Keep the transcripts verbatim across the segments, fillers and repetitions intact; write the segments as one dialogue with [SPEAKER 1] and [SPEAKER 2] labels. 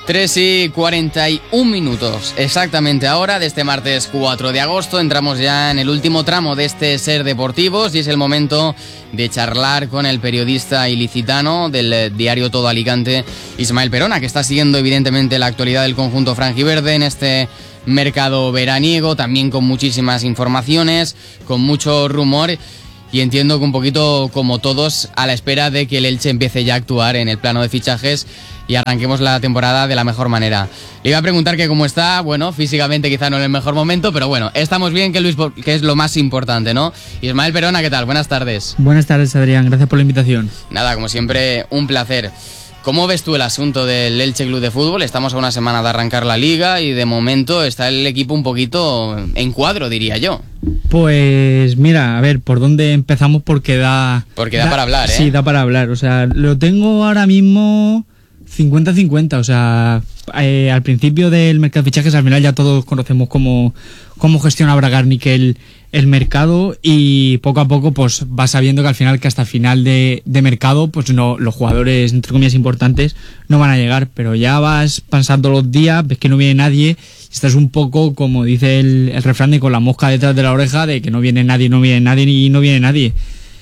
[SPEAKER 1] tres y cuarenta y un minutos, exactamente ahora, de este martes cuatro de agosto. Entramos ya en el último tramo de este Ser Deportivos y es el momento de charlar con el periodista ilicitano del diario Todo Alicante, Ismael Perona, que está siguiendo evidentemente la actualidad del conjunto franjiverde en este mercado veraniego, también con muchísimas informaciones, con mucho rumor. Y entiendo que un poquito como todos a la espera de que el Elche empiece ya a actuar en el plano de fichajes y arranquemos la temporada de la mejor manera. Le iba a preguntar que cómo está, bueno, físicamente quizá no en el mejor momento, pero bueno, estamos bien, que, Luis, que es lo más importante, ¿no? Ismael Perona, ¿qué tal? Buenas tardes.
[SPEAKER 2] Buenas tardes, Adrián, gracias por la invitación.
[SPEAKER 1] Nada, como siempre, un placer. ¿Cómo ves tú el asunto del Elche Club de Fútbol? Estamos a una semana de arrancar la liga y de momento está el equipo un poquito en cuadro, diría yo.
[SPEAKER 2] Pues mira, a ver, ¿por dónde empezamos? Porque da...
[SPEAKER 1] Porque da, da para hablar, ¿eh?
[SPEAKER 2] Sí, da para hablar. O sea, lo tengo ahora mismo cincuenta cincuenta. O sea, eh, al principio del mercado de fichajes, al final ya todos conocemos cómo, cómo gestiona Bragarnik el, el mercado, y poco a poco pues vas sabiendo que al final, que hasta final de, de mercado, pues no, los jugadores, entre comillas, importantes no van a llegar, pero ya vas pasando los días, ves que no viene nadie, y estás un poco, como dice el, el refrán, de con la mosca detrás de la oreja, de que no viene nadie, no viene nadie y no viene nadie.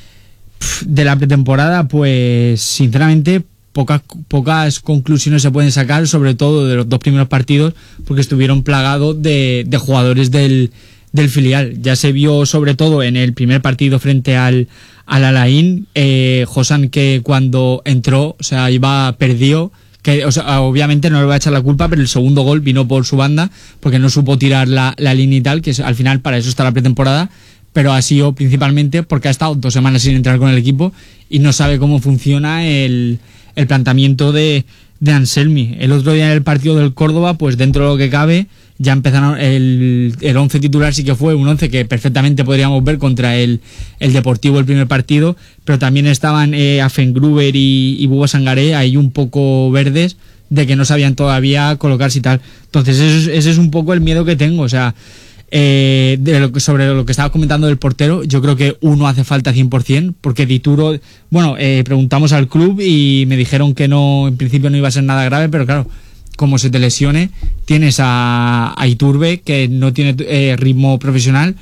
[SPEAKER 2] De la pretemporada, pues sinceramente pocas, pocas conclusiones se pueden sacar, sobre todo de los dos primeros partidos, porque estuvieron plagados de, de jugadores del del filial. Ya se vio sobre todo en el primer partido frente al, al Alain, eh, Josan, que cuando entró, o sea, iba perdido, que o sea, obviamente no le voy a echar la culpa, pero el segundo gol vino por su banda, porque no supo tirar la, la línea y tal, que es, al final para eso está la pretemporada, pero ha sido principalmente porque ha estado dos semanas sin entrar con el equipo y no sabe cómo funciona el, el planteamiento de, de Anselmi. El otro día en el partido del Córdoba, pues dentro de lo que cabe, ya empezaron el, el once titular, sí que fue un once que perfectamente podríamos ver contra el, el Deportivo el primer partido, pero también estaban eh, Afengruber y, y Buba Sangaré ahí un poco verdes, de que no sabían todavía colocarse y tal. Entonces ese es, ese es un poco el miedo que tengo. O sea, eh, de lo que, sobre lo que estaba comentando del portero, yo creo que uno hace falta cien por ciento, porque Dituro, bueno, eh, preguntamos al club y me dijeron que no, en principio no iba a ser nada grave, pero claro, como se te lesione, tienes a, a Iturbe, que no tiene eh, ritmo profesional,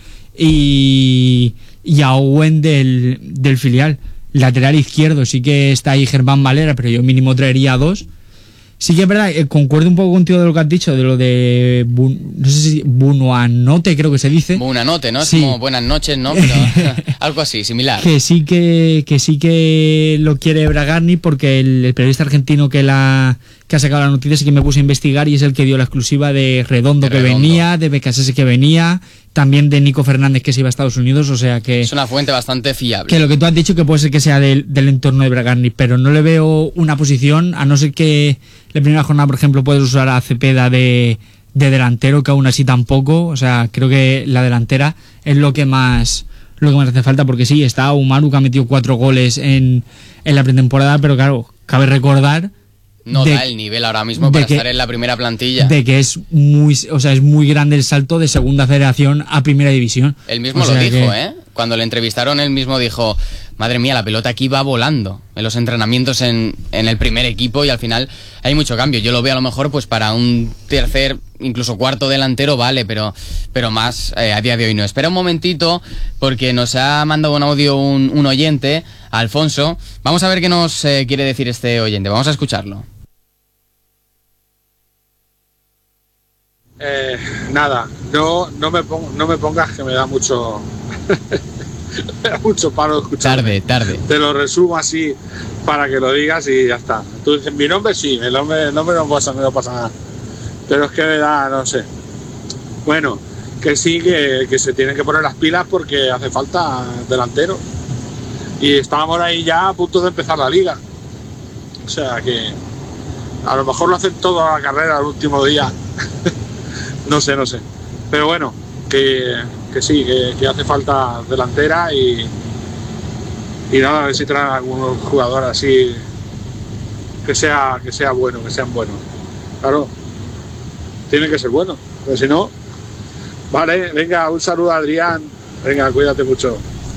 [SPEAKER 2] y, y a Owen del, del filial. Lateral izquierdo sí que está ahí Germán Valera, pero yo mínimo traería a dos. Sí que es verdad, eh, concuerdo un poco contigo de lo que has dicho, de lo de Bu, no sé si Bunoanote, creo que se dice.
[SPEAKER 1] Bunoanote, ¿no? Es
[SPEAKER 2] sí.
[SPEAKER 1] Como buenas noches, ¿no? Pero algo así, similar.
[SPEAKER 2] Que sí que, que sí que lo quiere Bragarnik, porque el, el periodista argentino que la que ha sacado la noticia sí que me puse a investigar, y es el que dio la exclusiva de Redondo, de que Redondo. venía, de Becasese que venía, también de Nico Fernández, que se iba a Estados Unidos. O sea que
[SPEAKER 1] es una fuente bastante fiable.
[SPEAKER 2] Que lo que tú has dicho, que puede ser que sea del, del entorno de Bragarnik, pero no le veo una posición, a no ser que la primera jornada, por ejemplo, puedes usar a Cepeda de, de delantero, que aún así tampoco. O sea, creo que la delantera es lo que más lo que más hace falta, porque sí, está Umaru, que ha metido cuatro goles en, en la pretemporada, pero claro, cabe recordar
[SPEAKER 1] no
[SPEAKER 2] de,
[SPEAKER 1] da el nivel ahora mismo para
[SPEAKER 2] que,
[SPEAKER 1] estar en la primera plantilla.
[SPEAKER 2] De que es muy, o sea, es muy grande el salto de segunda federación a primera división.
[SPEAKER 1] Él mismo
[SPEAKER 2] o sea
[SPEAKER 1] lo dijo,
[SPEAKER 2] que...
[SPEAKER 1] ¿eh? Cuando le entrevistaron, él mismo dijo: madre mía, la pelota aquí va volando en los entrenamientos en, en el primer equipo, y al final hay mucho cambio. Yo lo veo a lo mejor pues para un tercer, incluso cuarto delantero, vale, pero, pero más eh, a día de hoy no. Espera un momentito, porque nos ha mandado un audio un, un oyente, Alfonso. Vamos a ver qué nos eh, quiere decir este oyente. Vamos a escucharlo.
[SPEAKER 3] Eh, nada, no, no, me pongo, no me pongas, que me da mucho me da mucho palo escuchar.
[SPEAKER 1] Tarde, tarde.
[SPEAKER 3] Te lo resumo así para que lo digas y ya está. Tú dices mi nombre, sí, el nombre, el nombre no pasa, no pasa nada. Pero es que me da, no sé. Bueno, que sí, que, que se tienen que poner las pilas, porque hace falta delantero. Y estábamos ahí ya a punto de empezar la liga. O sea que a lo mejor lo hacen toda la carrera al último día. No sé, no sé. Pero bueno, que, que sí, que, que hace falta delantera, y, y nada, a ver si traen algún jugador así que sea, que sea bueno, que sean buenos. Claro, tiene que ser bueno, pero si no... Vale, venga, un saludo a Adrián. Venga, cuídate mucho.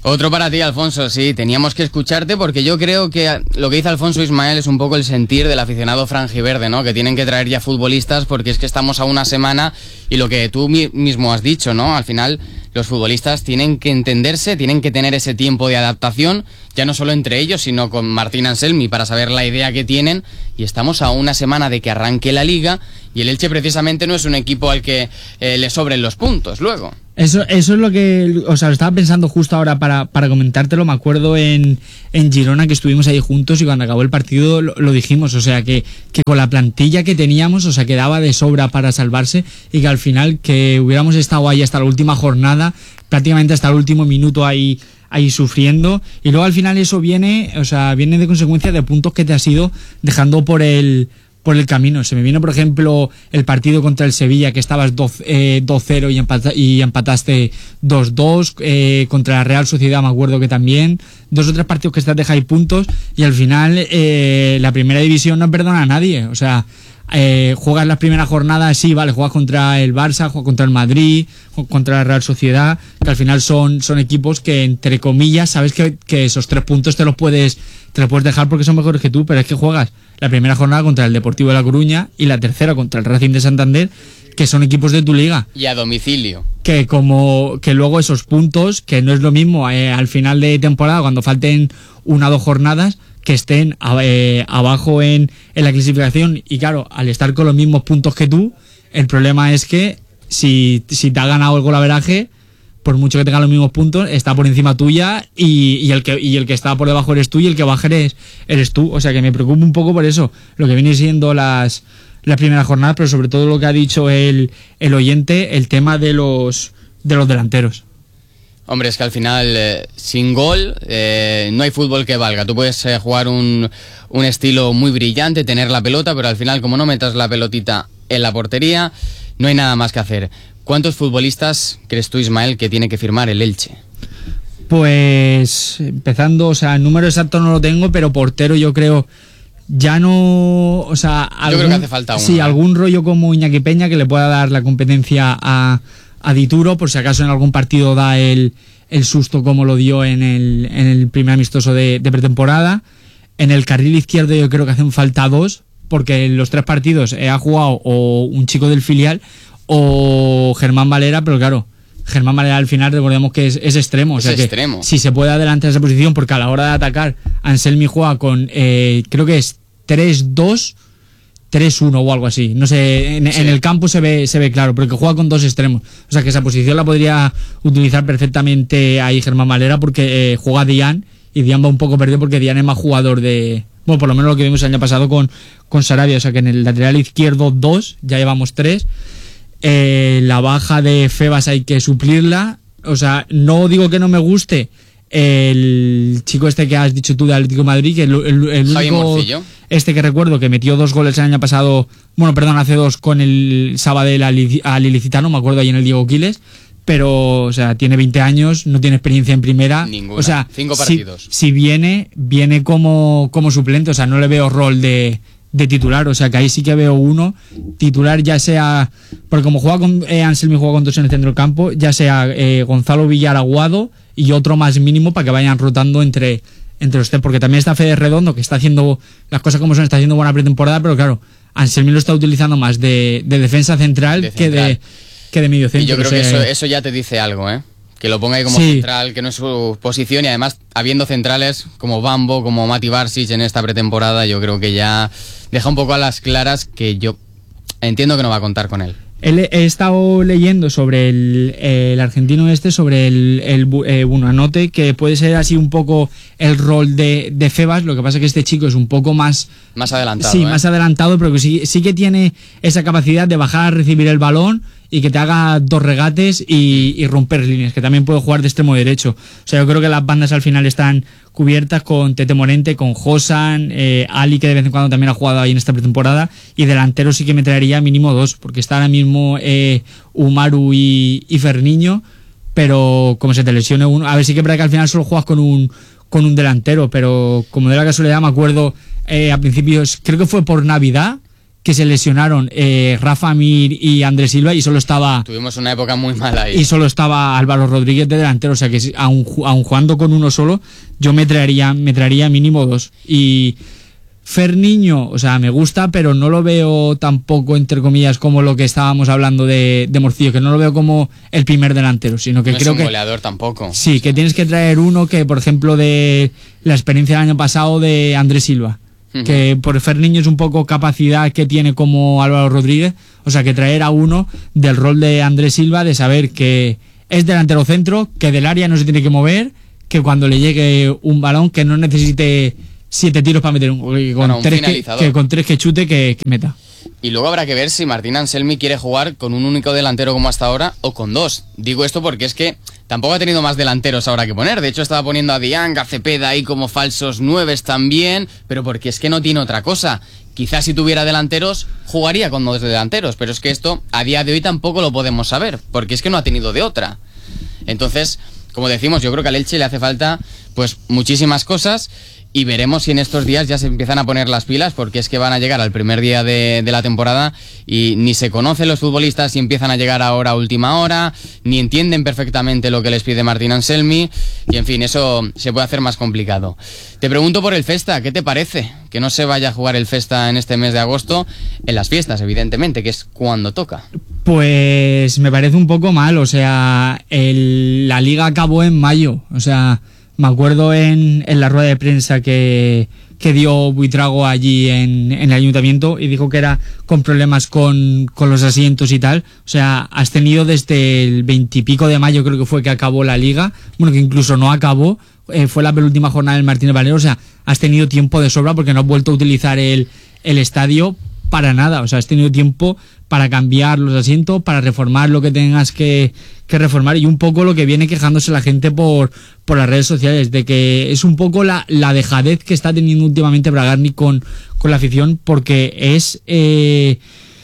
[SPEAKER 1] Otro para ti, Alfonso, sí, teníamos que escucharte porque yo creo que lo que dice Alfonso Ismael es un poco el sentir del aficionado franjiverde, ¿no? Que tienen que traer ya futbolistas porque es que estamos a una semana y lo que tú mi- mismo has dicho, ¿no? Al final los futbolistas tienen que entenderse, tienen que tener ese tiempo de adaptación, ya no solo entre ellos, sino con Martín Anselmi para saber la idea que tienen, y estamos a una semana de que arranque la Liga y el Elche precisamente no es un equipo al que eh, le sobren los puntos luego.
[SPEAKER 2] Eso, eso es lo que, o sea, lo estaba pensando justo ahora para, para comentártelo. Me acuerdo en, en Girona que estuvimos ahí juntos y cuando acabó el partido lo, lo dijimos, o sea, que, que con la plantilla que teníamos, o sea, que daba de sobra para salvarse y que al final que hubiéramos estado ahí hasta la última jornada, prácticamente hasta el último minuto ahí ahí sufriendo, y luego al final eso viene, o sea, viene de consecuencia de puntos que te has ido dejando por el por el camino. Se me vino, por ejemplo, el partido contra el Sevilla, que estabas dos cero y, empata, y empataste dos dos, eh, contra la Real Sociedad me acuerdo que también, dos o tres partidos que estás dejando puntos, y al final eh, la primera división no perdona a nadie, o sea, eh, juegas las primeras jornadas, sí, vale, juegas contra el Barça, juegas contra el Madrid, contra la Real Sociedad, que al final son, son equipos que, entre comillas, sabes que, que esos tres puntos te los puedes te los puedes dejar porque son mejores que tú, pero es que juegas la primera jornada contra el Deportivo de La Coruña y la tercera contra el Racing de Santander, que son equipos de tu liga.
[SPEAKER 1] Y a domicilio.
[SPEAKER 2] Que como que luego esos puntos, que no es lo mismo eh, al final de temporada, cuando falten una o dos jornadas, que estén eh, abajo en, en la clasificación, y claro, al estar con los mismos puntos que tú, el problema es que si, si te ha ganado el golaveraje, por mucho que tenga los mismos puntos, está por encima tuya, y, y el que y el que está por debajo eres tú, y el que baja eres, eres tú. O sea que me preocupa un poco por eso, lo que viene siendo las, las primeras jornadas, pero sobre todo lo que ha dicho el, el oyente, el tema de los, de los delanteros.
[SPEAKER 1] Hombre, es que al final, eh, sin gol, eh, no hay fútbol que valga. Tú puedes eh, jugar un, un estilo muy brillante, tener la pelota, pero al final, como no metas la pelotita en la portería, no hay nada más que hacer. ¿Cuántos futbolistas crees tú, Ismael, que tiene que firmar el Elche?
[SPEAKER 2] Pues empezando, o sea, el número exacto no lo tengo, pero portero yo creo ya no, o sea, algún,
[SPEAKER 1] yo creo que hace falta uno.
[SPEAKER 2] Sí,
[SPEAKER 1] ¿eh?
[SPEAKER 2] algún rollo como Iñaki Peña que le pueda dar la competencia a, a Dituro, por si acaso en algún partido da el, el susto como lo dio en el, en el primer amistoso de, de pretemporada. En el carril izquierdo yo creo que hacen falta dos, porque en los tres partidos ha jugado o un chico del filial o Germán Valera, pero claro, Germán Valera al final recordemos que es, es extremo,
[SPEAKER 1] es
[SPEAKER 2] o sea que
[SPEAKER 1] extremo.
[SPEAKER 2] Si se puede adelantar esa posición, porque a la hora de atacar Anselmi juega con eh, creo que es tres dos tres uno o algo así, no sé, en, sí. en el campo se ve se ve claro, pero que juega con dos extremos, o sea que esa posición la podría utilizar perfectamente ahí Germán Valera, porque eh, juega Dian, y Dian va un poco perdido porque Dian es más jugador de, bueno, por lo menos lo que vimos el año pasado con, con Sarabia, o sea que en el lateral izquierdo dos, ya llevamos tres. Eh, la baja de Febas hay que suplirla, o sea, no digo que no me guste el chico este que has dicho tú de Atlético de Madrid, que el, el, el único este que recuerdo que metió dos goles el año pasado, bueno, perdón, hace dos con el Sabadell al Ilicitano, me acuerdo ahí en el Diego Quiles, pero, o sea, tiene veinte años, no tiene experiencia en primera.
[SPEAKER 1] Ninguna.
[SPEAKER 2] O sea,
[SPEAKER 1] cinco partidos.
[SPEAKER 2] Si, si viene, viene como, como suplente, o sea, no le veo rol de de titular, o sea que ahí sí que veo uno titular, ya sea, porque como juega con eh, Anselmi juega con dos en el centro del campo, ya sea eh, Gonzalo Villar Aguado y otro más mínimo para que vayan rotando entre, entre los tres, porque también está Fede Redondo, que está haciendo las cosas como son, está haciendo buena pretemporada, pero claro, Anselmi lo está utilizando más de, de defensa central, de central. que de que de medio centro.
[SPEAKER 1] Y yo creo
[SPEAKER 2] o sea,
[SPEAKER 1] que eso, eso ya te dice algo, ¿eh? Que lo ponga ahí como
[SPEAKER 2] sí.
[SPEAKER 1] central, que no es su posición, y además habiendo centrales como Bambo, como Mati Barsic en esta pretemporada, yo creo que ya deja un poco a las claras que yo entiendo que no va a contar con él.
[SPEAKER 2] He, he estado leyendo sobre el, el argentino este, sobre el, el eh, Buonanotte, que puede ser así un poco el rol de, de Febas, lo que pasa es que este chico es un poco más...
[SPEAKER 1] Más adelantado,
[SPEAKER 2] Sí,
[SPEAKER 1] ¿eh?
[SPEAKER 2] más adelantado, pero que sí, sí que tiene esa capacidad de bajar a recibir el balón y que te haga dos regates y, y romper líneas, que también puede jugar de extremo derecho. O sea, yo creo que las bandas al final están cubiertas con Tete Morente, con Josan, eh, Ali, que de vez en cuando también ha jugado ahí en esta pretemporada, y delantero sí que me traería mínimo dos, porque está ahora mismo eh, Umaru y, y Ferniño, pero como se te lesione uno, a ver, sí que es verdad que al final solo juegas con un con un delantero, pero como de la casualidad me acuerdo eh, a principios, creo que fue por Navidad, que se lesionaron eh, Rafa Mir y Andrés Silva y solo estaba...
[SPEAKER 1] Tuvimos una época muy mala ahí.
[SPEAKER 2] Y solo estaba Álvaro Rodríguez de delantero, o sea que aun, aun jugando con uno solo, yo me traería, me traería mínimo dos. Y Fer Niño, o sea, me gusta, pero no lo veo tampoco, entre comillas, como lo que estábamos hablando de, de Morcillo, que no lo veo como el primer delantero, sino que
[SPEAKER 1] no
[SPEAKER 2] creo
[SPEAKER 1] es un
[SPEAKER 2] que...
[SPEAKER 1] goleador tampoco.
[SPEAKER 2] Sí,
[SPEAKER 1] o sea.
[SPEAKER 2] que tienes que traer uno que, por ejemplo, de la experiencia del año pasado de Andrés Silva. Uh-huh. Que por Fer Niño es un poco capacidad que tiene como Álvaro Rodríguez, o sea que traer a uno del rol de Andrés Silva, de saber que es delantero centro, que del área no se tiene que mover, que cuando le llegue un balón que no necesite siete tiros para meter un gol, que con,
[SPEAKER 1] bueno, un
[SPEAKER 2] tres que, que con tres que chute que, que meta.
[SPEAKER 1] Y luego habrá que ver si Martín Anselmi quiere jugar con un único delantero como hasta ahora o con dos. Digo esto porque es que tampoco ha tenido más delanteros ahora que poner. De hecho estaba poniendo a Diang, a Cepeda ahí como falsos nueves también, pero porque es que no tiene otra cosa. Quizás si tuviera delanteros jugaría con dos delanteros, pero es que esto a día de hoy tampoco lo podemos saber, porque es que no ha tenido de otra. Entonces, como decimos, yo creo que al Elche le hace falta pues muchísimas cosas. Y veremos si en estos días ya se empiezan a poner las pilas, porque es que van a llegar al primer día de, de la temporada y ni se conocen los futbolistas y empiezan a llegar ahora a última hora, ni entienden perfectamente lo que les pide Martín Anselmi, y en fin, eso se puede hacer más complicado. Te pregunto por el Festa, ¿qué te parece? Que no se vaya a jugar el Festa en este mes de agosto, en las fiestas, evidentemente, que es cuando toca.
[SPEAKER 2] Pues me parece un poco mal, o sea, el, la liga acabó en mayo, o sea... Me acuerdo en, en la rueda de prensa que, que dio Buitrago allí en, en el ayuntamiento y dijo que era con problemas con, con los asientos y tal. O sea, has tenido desde el veintipico de mayo, creo que fue que acabó la liga, bueno, que incluso no acabó, eh, fue la penúltima jornada del Martínez Valero, o sea, has tenido tiempo de sobra porque no has vuelto a utilizar el, el estadio para nada, o sea, has tenido tiempo para cambiar los asientos, para reformar lo que tengas que, que reformar, y un poco lo que viene quejándose la gente por, por las redes sociales, de que es un poco la, la dejadez que está teniendo últimamente Bragarni con, con la afición, porque es eh,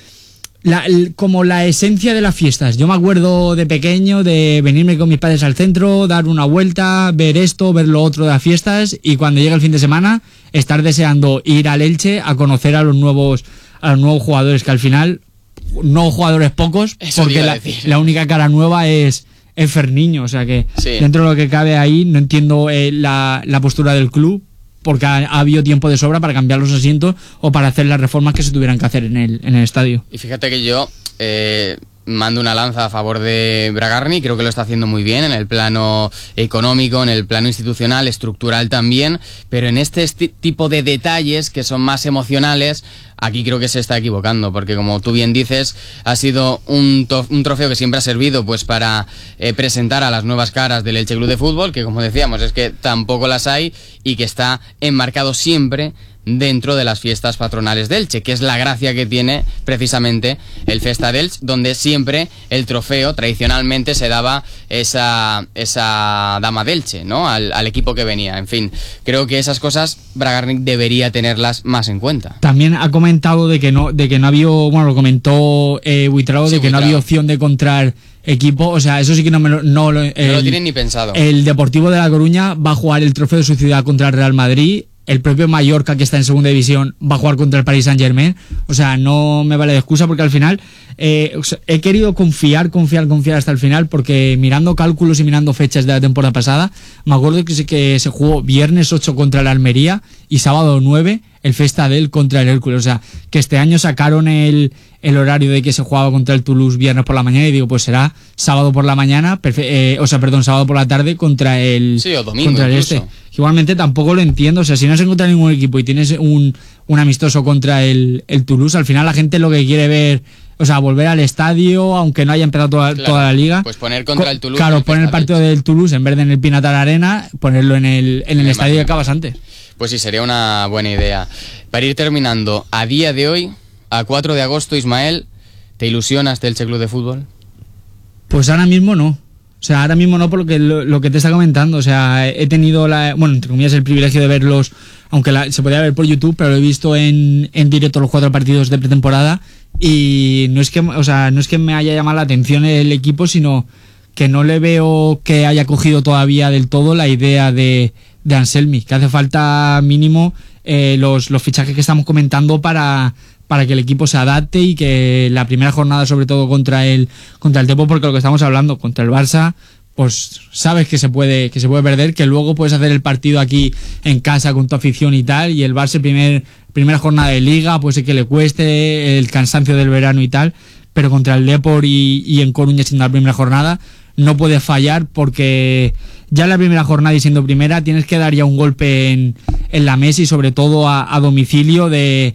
[SPEAKER 2] la, el, como la esencia de las fiestas. Yo me acuerdo de pequeño de venirme con mis padres al centro, dar una vuelta, ver esto, ver lo otro de las fiestas, y cuando llega el fin de semana estar deseando ir al Elche a conocer a los nuevos a los nuevos jugadores, que al final no jugadores pocos,
[SPEAKER 1] eso
[SPEAKER 2] porque la, la única cara nueva es, es Fer Niño, o sea que sí. Dentro de lo que cabe ahí no entiendo eh, la, la postura del club, porque ha, ha habido tiempo de sobra para cambiar los asientos o para hacer las reformas que se tuvieran que hacer en el, en el estadio.
[SPEAKER 1] Y fíjate que yo eh, mando una lanza a favor de Bragarni, creo que lo está haciendo muy bien en el plano económico, en el plano institucional, estructural también, pero en este esti- tipo de detalles que son más emocionales, aquí creo que se está equivocando, porque como tú bien dices, ha sido un, to- un trofeo que siempre ha servido pues para eh, presentar a las nuevas caras del Elche Club de Fútbol, que como decíamos es que tampoco las hay, y que está enmarcado siempre dentro de las fiestas patronales de Elche, que es la gracia que tiene precisamente el Festa de Elche, donde siempre el trofeo tradicionalmente se daba esa, esa dama de Elche, ¿no? Al, al equipo que venía. En fin, creo que esas cosas Bragarnik debería tenerlas más en cuenta.
[SPEAKER 2] También ha comentado de que no, de que no había, bueno, lo comentó eh, Buitrago,
[SPEAKER 1] sí,
[SPEAKER 2] de que
[SPEAKER 1] Buitrago.
[SPEAKER 2] no había opción de encontrar equipo, o sea, eso sí que no me lo, no, el,
[SPEAKER 1] no lo tienen ni pensado.
[SPEAKER 2] El Deportivo de La Coruña va a jugar el trofeo de su ciudad contra el Real Madrid. El propio Mallorca, que está en segunda división, va a jugar contra el Paris Saint-Germain. O sea, no me vale de excusa, porque al final eh, o sea, he querido confiar, confiar, confiar hasta el final, porque mirando cálculos y mirando fechas de la temporada pasada, me acuerdo que se, que se jugó viernes ocho contra el Almería y sábado nueve el Festa del contra el Hércules. O sea, que este año sacaron el, el horario de que se jugaba contra el Toulouse viernes por la mañana, y digo, pues será sábado por la mañana, perfe- eh, o sea, perdón, sábado por la tarde contra el,
[SPEAKER 1] sí, o domingo
[SPEAKER 2] contra el
[SPEAKER 1] incluso.
[SPEAKER 2] este. Igualmente tampoco lo entiendo, o sea, si no has encontrado ningún equipo y tienes un, un amistoso contra el, el Toulouse, al final la gente lo que quiere ver, o sea, volver al estadio, aunque no haya empezado toda,
[SPEAKER 1] Claro,
[SPEAKER 2] toda la liga.
[SPEAKER 1] pues poner contra el Toulouse.
[SPEAKER 2] Claro,
[SPEAKER 1] el
[SPEAKER 2] poner el partido del Toulouse en vez de en el Pinatar Arena, ponerlo en el, en el
[SPEAKER 1] Me
[SPEAKER 2] estadio
[SPEAKER 1] imagino.
[SPEAKER 2] que acabas antes.
[SPEAKER 1] Pues sí, sería una buena idea. Para ir terminando, a día de hoy, a cuatro de agosto, Ismael, ¿te ilusiona este Elche Club de Fútbol?
[SPEAKER 2] Pues ahora mismo no. O sea, ahora mismo no, por lo que, lo, lo que te está comentando. O sea, he tenido, la, bueno, entre comillas, el privilegio de verlos, aunque la, se podía ver por YouTube, pero lo he visto en, en directo los cuatro partidos de pretemporada, y no es que, o sea, no es que me haya llamado la atención el equipo, sino que no le veo que haya cogido todavía del todo la idea de, de Anselmi, que hace falta mínimo eh, los, los fichajes que estamos comentando para, para que el equipo se adapte y que la primera jornada, sobre todo contra el contra el Depor, porque lo que estamos hablando, contra el Barça, pues sabes que se puede que se puede perder, que luego puedes hacer el partido aquí en casa con tu afición y tal, y el Barça primer primera jornada de Liga, puede ser que le cueste el cansancio del verano y tal, pero contra el Depor y, y en Coruña siendo la primera jornada no puedes fallar, porque ya en la primera jornada y siendo primera tienes que dar ya un golpe en, en la mesa, y sobre todo a, a domicilio. De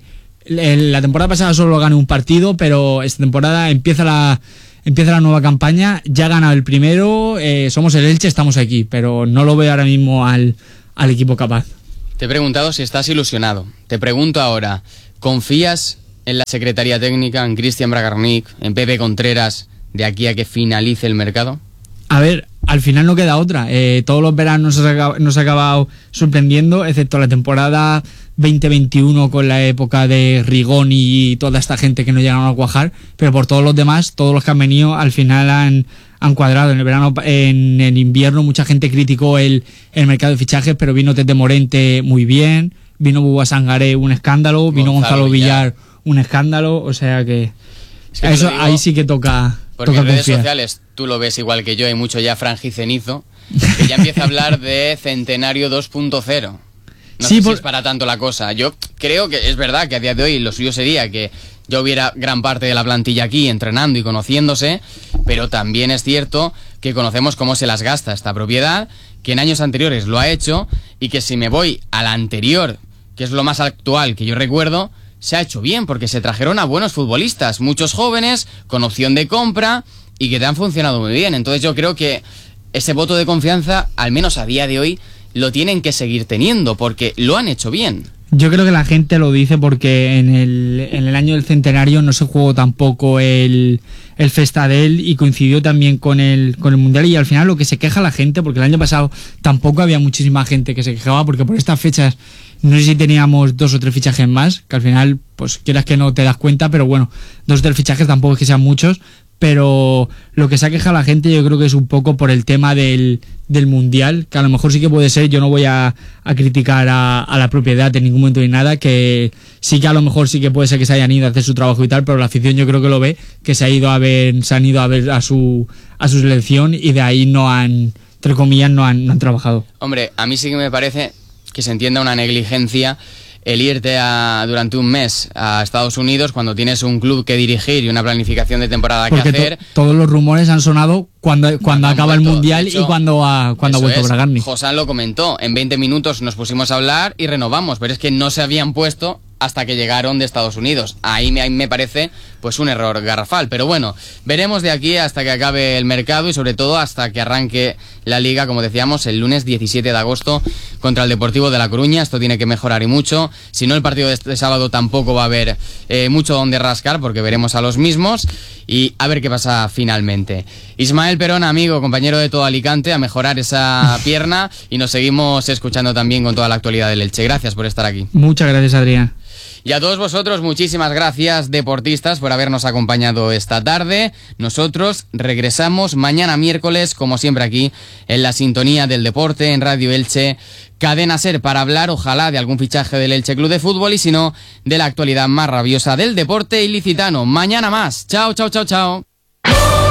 [SPEAKER 2] la temporada pasada solo gané un partido, pero esta temporada empieza la empieza la nueva campaña, ya ha ganado el primero, eh, somos el Elche, estamos aquí, pero no lo veo ahora mismo al, al equipo capaz.
[SPEAKER 1] Te he preguntado si estás ilusionado. Te pregunto ahora, ¿confías en la Secretaría Técnica, en Cristian Bragarnik, en Pepe Contreras, de aquí a que finalice el mercado?
[SPEAKER 2] A ver, al final no queda otra. Eh, todos los veranos nos ha, nos ha acabado sorprendiendo, excepto la temporada veinte veintiuno con la época de Rigón y toda esta gente que no llegaron a cuajar, pero por todos los demás, todos los que han venido al final han, han cuadrado. En el verano, en el invierno mucha gente criticó el, el mercado de fichajes, pero vino Tete Morente muy bien, vino Bouba Sangaré un escándalo, vino Gonzalo, Gonzalo Villar. Villar un escándalo, o sea que, es que eso digo, ahí sí que toca.
[SPEAKER 1] Porque
[SPEAKER 2] toca
[SPEAKER 1] en redes
[SPEAKER 2] confiar.
[SPEAKER 1] sociales, tú lo ves igual que yo, hay mucho ya frangicenizo, que ya empieza a hablar de Centenario dos punto cero. No
[SPEAKER 2] sí,
[SPEAKER 1] sé
[SPEAKER 2] por...
[SPEAKER 1] si es para tanto la cosa. Yo creo que es verdad que a día de hoy lo suyo sería que ya hubiera gran parte de la plantilla aquí entrenando y conociéndose, pero también es cierto que conocemos cómo se las gasta esta propiedad, que en años anteriores lo ha hecho, y que si me voy a la anterior, que es lo más actual que yo recuerdo, se ha hecho bien, porque se trajeron a buenos futbolistas, muchos jóvenes, con opción de compra, y que te han funcionado muy bien. Entonces yo creo que ese voto de confianza, al menos a día de hoy, lo tienen que seguir teniendo, porque lo han hecho bien.
[SPEAKER 2] Yo creo que la gente lo dice porque en el, en el año del centenario no se jugó tampoco el, el Festadel, y coincidió también con el, con el Mundial, y al final lo que se queja la gente, porque el año pasado tampoco había muchísima gente que se quejaba, porque por estas fechas no sé si teníamos dos o tres fichajes más, que al final, pues quieras que no te das cuenta, pero bueno, dos o tres fichajes tampoco es que sean muchos, pero lo que se ha quejado la gente yo creo que es un poco por el tema del, del Mundial, que a lo mejor sí que puede ser. Yo no voy a, a criticar a, a la propiedad en ningún momento ni nada, que sí que a lo mejor sí que puede ser que se hayan ido a hacer su trabajo y tal, pero la afición yo creo que lo ve, que se ha ido a ver, se han ido a ver a su, a su selección, y de ahí no han, entre comillas, no han, no han trabajado.
[SPEAKER 1] Hombre, a mí sí que me parece que se entienda una negligencia el irte a, durante un mes a Estados Unidos cuando tienes un club que dirigir y una planificación de temporada
[SPEAKER 2] Porque
[SPEAKER 1] que hacer.
[SPEAKER 2] To, todos los rumores han sonado cuando, cuando, cuando acaba vuelto, el Mundial hecho, y cuando ha, cuando ha vuelto es, Bragarnik.
[SPEAKER 1] Josán lo comentó, en veinte minutos nos pusimos a hablar y renovamos, pero es que no se habían puesto hasta que llegaron de Estados Unidos. Ahí me, ahí me parece pues un error garrafal, pero bueno, veremos de aquí hasta que acabe el mercado y sobre todo hasta que arranque la Liga, como decíamos, el lunes diecisiete de agosto contra el Deportivo de La Coruña. Esto tiene que mejorar y mucho, si no el partido de este sábado tampoco va a haber eh, mucho donde rascar, porque veremos a los mismos y a ver qué pasa finalmente. Ismael Perón, amigo, compañero de todo Alicante, a mejorar esa pierna, y nos seguimos escuchando también con toda la actualidad del Elche. Gracias por estar aquí.
[SPEAKER 2] Muchas gracias, Adrián.
[SPEAKER 1] Y a todos vosotros, muchísimas gracias, deportistas, por habernos acompañado esta tarde. Nosotros regresamos mañana miércoles, como siempre aquí, en la sintonía del deporte, en Radio Elche, Cadena SER, para hablar, ojalá, de algún fichaje del Elche Club de Fútbol, y si no, de la actualidad más rabiosa del deporte ilicitano. Mañana más. Chao, chao, chao, chao.